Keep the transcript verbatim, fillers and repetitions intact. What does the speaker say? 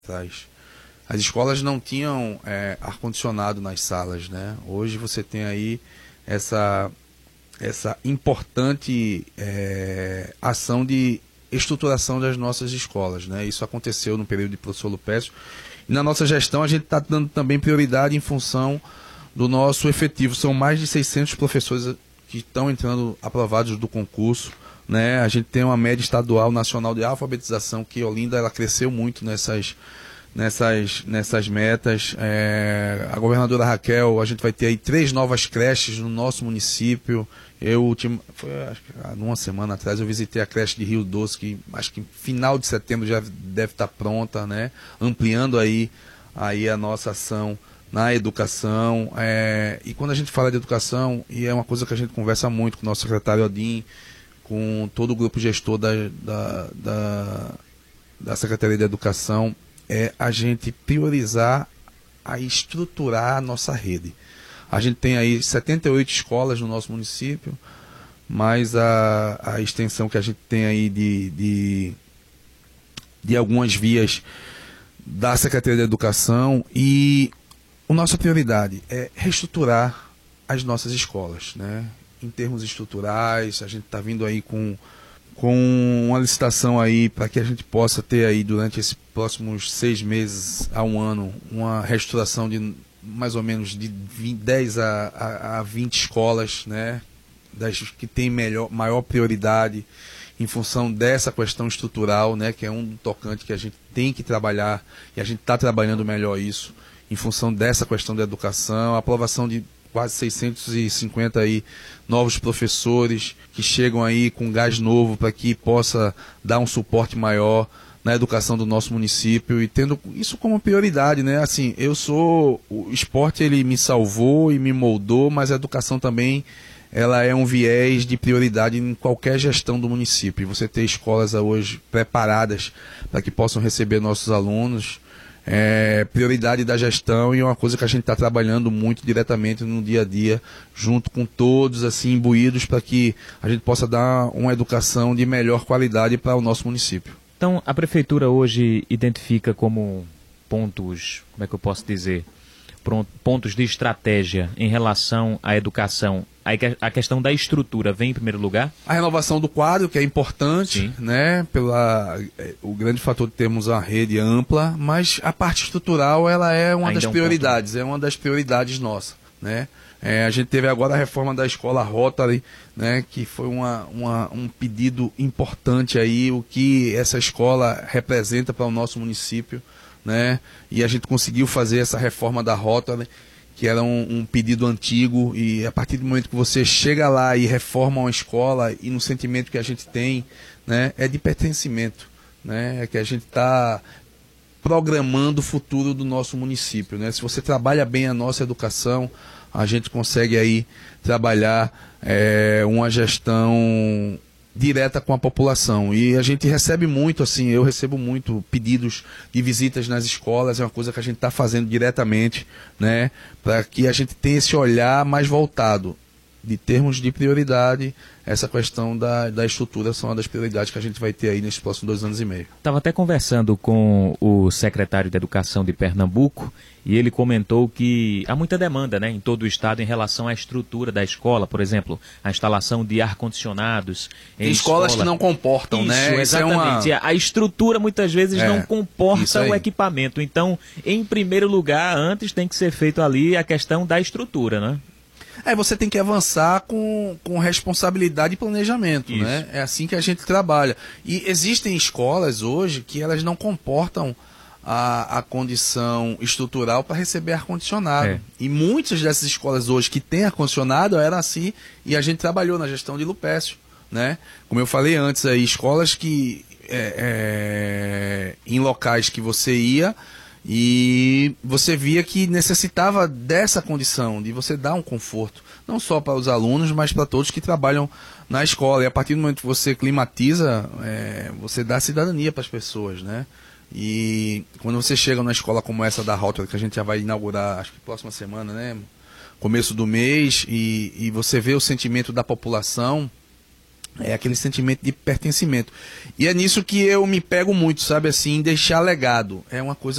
atrás. As escolas não tinham é, ar-condicionado nas salas, né? Hoje você tem aí essa, essa importante é, ação de estruturação das nossas escolas, né? Isso aconteceu no período de professor Lupécio. E na nossa gestão a gente está dando também prioridade em função do nosso efetivo. São mais de seiscentos professores que estão entrando aprovados do concurso, né? A gente tem uma média estadual nacional de alfabetização que Olinda ela cresceu muito nessas Nessas, nessas metas. É, a governadora Raquel, a gente vai ter aí três novas creches no nosso município. Eu, ultima, foi, acho que há uma semana atrás, eu visitei a creche de Rio Doce, que acho que final de setembro já deve estar pronta, né? Ampliando aí, aí a nossa ação na educação. É, e quando a gente fala de educação, e é uma coisa que a gente conversa muito com o nosso secretário Odin, com todo o grupo gestor da, da, da, da Secretaria de Educação, é a gente priorizar a estruturar a nossa rede. A gente tem aí setenta e oito escolas no nosso município, mais a, a extensão que a gente tem aí de, de, de algumas vias da Secretaria de Educação, e a nossa prioridade é reestruturar as nossas escolas, né? Em termos estruturais, a gente está vindo aí com com uma licitação aí para que a gente possa ter aí durante esses próximos seis meses a um ano uma reestruturação de mais ou menos de dez a vinte escolas, né, das que tem melhor, maior prioridade em função dessa questão estrutural, né, que é um tocante que a gente tem que trabalhar, e a gente está trabalhando melhor isso em função dessa questão da educação, a aprovação de quase seiscentos e cinquenta aí novos professores que chegam aí com gás novo para que possa dar um suporte maior na educação do nosso município, e tendo isso como prioridade, né? Assim, eu sou, o esporte ele me salvou e me moldou, mas a educação também ela é um viés de prioridade em qualquer gestão do município. E você ter escolas hoje preparadas para que possam receber nossos alunos é prioridade da gestão, e é uma coisa que a gente está trabalhando muito diretamente no dia a dia, junto com todos, assim, imbuídos, para que a gente possa dar uma educação de melhor qualidade para o nosso município. Então, a Prefeitura hoje identifica como pontos, como é que eu posso dizer, pontos de estratégia em relação à educação, a questão da estrutura vem em primeiro lugar? A renovação do quadro, que é importante, sim, né, pela, o grande fator de termos uma rede ampla, mas a parte estrutural ela é uma Ainda das prioridades, um é uma das prioridades nossas, né? É, a gente teve agora a reforma da escola Rotary, né, que foi uma, uma, um pedido importante aí, o que essa escola representa para o nosso município, né? E a gente conseguiu fazer essa reforma da Rotary, que era um, um pedido antigo, e a partir do momento que você chega lá e reforma uma escola, e no sentimento que a gente tem, né, é de pertencimento, né? É que a gente está programando o futuro do nosso município, né? Se você trabalha bem a nossa educação, a gente consegue aí trabalhar é, uma gestão direta com a população, e a gente recebe muito, assim, eu recebo muito pedidos de visitas nas escolas, é uma coisa que a gente está fazendo diretamente, né, para que a gente tenha esse olhar mais voltado, de termos de prioridade, essa questão da, da estrutura são uma das prioridades que a gente vai ter aí nesses próximos dois anos e meio. Estava até conversando com o secretário de Educação de Pernambuco, e ele comentou que há muita demanda, né, em todo o estado em relação à estrutura da escola, por exemplo, a instalação de ar-condicionados em escolas escola. que não comportam, isso, né? Exatamente. Isso é uma... A estrutura muitas vezes é, não comporta o equipamento. Então, em primeiro lugar, antes tem que ser feito ali a questão da estrutura, né? É, você tem que avançar com, com responsabilidade e planejamento, isso, né? É assim que a gente trabalha. E existem escolas hoje que elas não comportam a, a condição estrutural para receber ar-condicionado. É. E muitas dessas escolas hoje que têm ar-condicionado eram assim, e a gente trabalhou na gestão de Lupécio, né? Como eu falei antes, aí, escolas que é, é, em locais que você ia e você via que necessitava dessa condição, de você dar um conforto, não só para os alunos, mas para todos que trabalham na escola. E a partir do momento que você climatiza, é, você dá cidadania para as pessoas, né? E quando você chega numa escola como essa da Rotary, que a gente já vai inaugurar, acho que próxima semana, né? Começo do mês, e, e você vê o sentimento da população, É aquele sentimento de pertencimento. E é nisso que eu me pego muito, sabe, assim, em deixar legado. É uma coisa